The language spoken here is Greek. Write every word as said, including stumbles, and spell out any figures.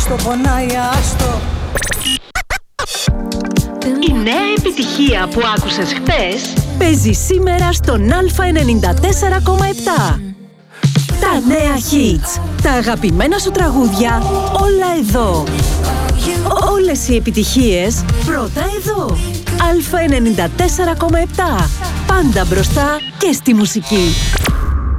άστο, πονάει, άστο. Η νέα επιτυχία που άκουσες χθες παίζει σήμερα στον Α ενενήντα τέσσερα κόμμα επτά. Τα νέα hits, τα αγαπημένα σου τραγούδια, όλα εδώ. Όλες οι επιτυχίες πρώτα εδώ. Α ενενήντα τέσσερα κόμμα επτά. Πάντα μπροστά και στη μουσική.